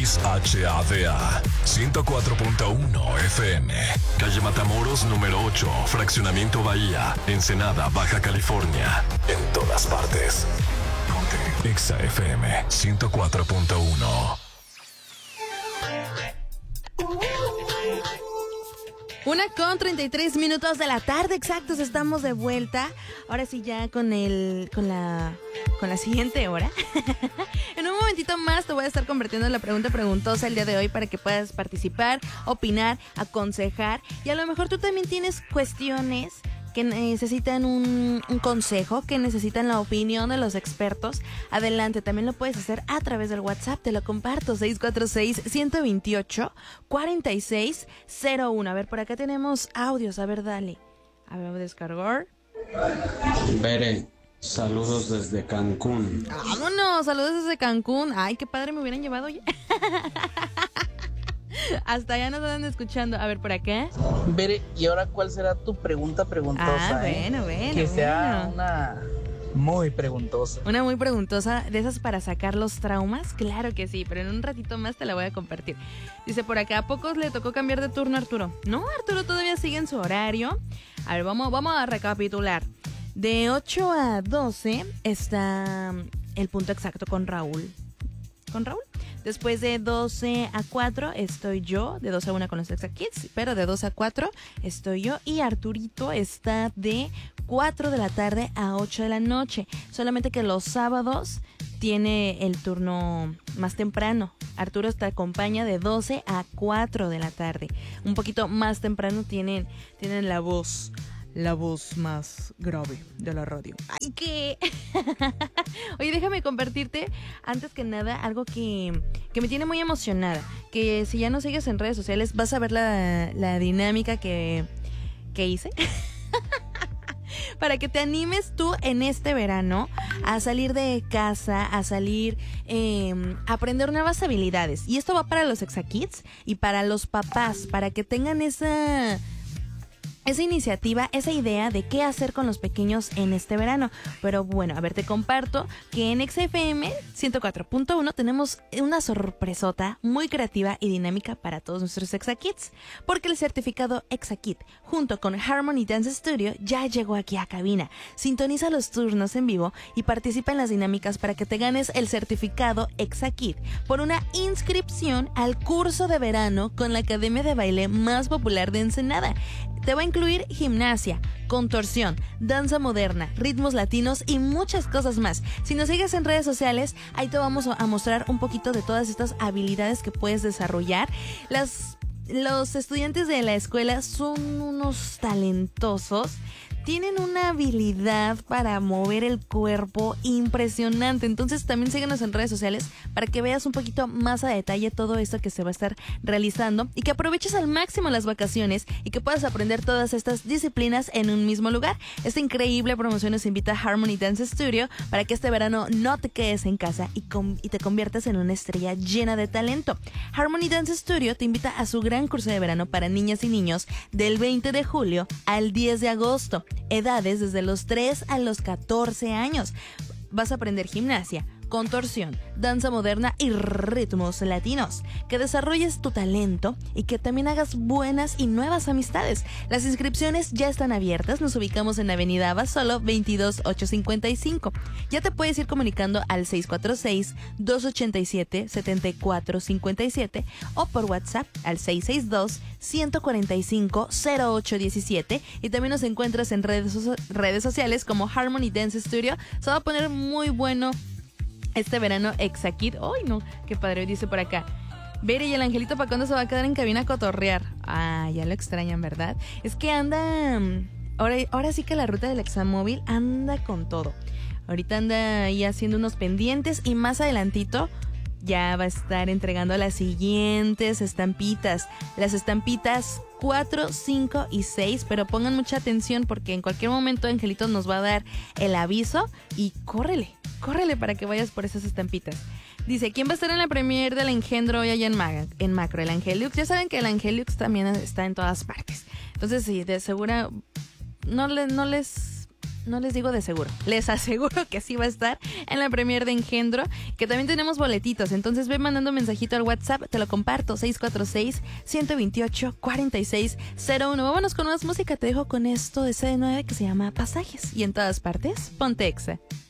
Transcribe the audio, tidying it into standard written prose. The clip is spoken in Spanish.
XHADA 104.1 FM. Calle Matamoros, número 8, Fraccionamiento Bahía, Ensenada, Baja California. En todas partes. Ponte XFM 104.1. 1:33 de la tarde, exactos, estamos de vuelta. Ahora sí ya con la siguiente hora. En un momentito más te voy a estar convirtiendo en la pregunta preguntosa el día de hoy para que puedas participar, opinar, aconsejar. Y a lo mejor tú también tienes cuestiones que necesitan un consejo, que necesitan la opinión de los expertos. Adelante, también lo puedes hacer a través del WhatsApp, te lo comparto, 646-128-4601. A ver, por acá tenemos audios, a ver, dale. A ver, voy a descargar. Bere, saludos desde Cancún. ¡Vámonos! Saludos desde Cancún. Ay, qué padre me hubieran llevado ya. Hasta allá nos están escuchando. A ver, por acá. Bere, ¿y ahora cuál será tu pregunta preguntosa? Bueno. Que sea una muy preguntosa. Una muy preguntosa, de esas para sacar los traumas. Claro que sí, pero en un ratito más te la voy a compartir. Dice por acá, ¿a pocos le tocó cambiar de turno a Arturo? No, Arturo todavía sigue en su horario. A ver, vamos a recapitular. De 8 a 12 está el punto exacto con Raúl. Después de 12 a 4 estoy yo, de 12 a 1 con los Exa Kids, pero de 2 a 4 estoy yo y Arturito está de 4 de la tarde a 8 de la noche. Solamente que los sábados tiene el turno más temprano. Arturo te acompaña de 12 a 4 de la tarde. Un poquito más temprano tienen la voz más grave de la radio. ¡Ay, qué! Oye, déjame compartirte, antes que nada, algo que me tiene muy emocionada. Que si ya no sigues en redes sociales, vas a ver la dinámica que hice. Para que te animes tú en este verano a salir de casa, a salir, a aprender nuevas habilidades. Y esto va para los Exa Kids y para los papás, para que tengan esa iniciativa, esa idea de qué hacer con los pequeños en este verano. Pero bueno, a ver, te comparto que en XFM 104.1 tenemos una sorpresota muy creativa y dinámica para todos nuestros Exa Kids, porque el certificado Exa Kid junto con Harmony Dance Studio ya llegó aquí a cabina. Sintoniza los turnos en vivo y participa en las dinámicas para que te ganes el certificado Exa Kid por una inscripción al curso de verano con la academia de baile más popular de Ensenada. Te va a incluir gimnasia, contorsión, danza moderna, ritmos latinos y muchas cosas más. Si nos sigues en redes sociales, ahí te vamos a mostrar un poquito de todas estas habilidades que puedes desarrollar. Los estudiantes de la escuela son unos talentosos. Tienen una habilidad para mover el cuerpo impresionante. Entonces también síguenos en redes sociales para que veas un poquito más a detalle todo esto que se va a estar realizando y que aproveches al máximo las vacaciones y que puedas aprender todas estas disciplinas en un mismo lugar. Esta increíble promoción nos invita a Harmony Dance Studio para que este verano no te quedes en casa y te conviertas en una estrella llena de talento. Harmony Dance Studio te invita a su gran curso de verano para niñas y niños del 20 de julio al 10 de agosto. Edades desde los 3 a los 14 años. Vas a aprender gimnasia, contorsión, danza moderna y ritmos latinos. Que desarrolles tu talento y que también hagas buenas y nuevas amistades. Las inscripciones ya están abiertas. Nos ubicamos en Avenida Abasolo 22855. Ya te puedes ir comunicando al 646-287-7457 o por WhatsApp al 662-145-0817. Y también nos encuentras en redes sociales como Harmony Dance Studio. Se va a poner muy bueno este verano Exa Kid. ¡Ay, no! ¡Qué padre! Dice por acá. Bere, ¿y el angelito para cuándo se va a quedar en cabina a cotorrear? Ah, ya lo extrañan, ¿verdad? Es que anda... Ahora sí que la ruta del Examóvil anda con todo. Ahorita anda ahí haciendo unos pendientes y más adelantito ya va a estar entregando las siguientes estampitas. Las estampitas 4, 5 y 6, pero pongan mucha atención porque en cualquier momento Angelito nos va a dar el aviso y córrele para que vayas por esas estampitas. Dice, ¿quién va a estar en la premier del Engendro hoy allá en Macro? El Angeliux. Ya saben que el Angeliux también está en todas partes. Entonces, sí, de segura no les no les digo de seguro, les aseguro que sí va a estar en la premier de Engendro, que también tenemos boletitos. Entonces ve mandando un mensajito al WhatsApp, te lo comparto, 646-128-4601. Vámonos con más música, te dejo con esto de CD9 que se llama Pasajes. Y en todas partes, ponte Exa.